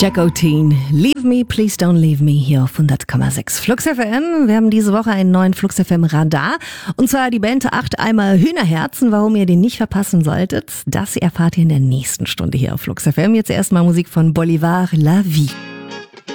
Jack O'Teen, Leave Me, Please Don't Leave Me hier auf 100,6 Flux FM. Wir haben diese Woche einen neuen Flux FM Radar. Und zwar die Band 8 Eimer Hühnerherzen. Warum ihr den nicht verpassen solltet, das erfahrt ihr in der nächsten Stunde hier auf Flux FM. Jetzt erstmal Musik von Bolivar, La Vie.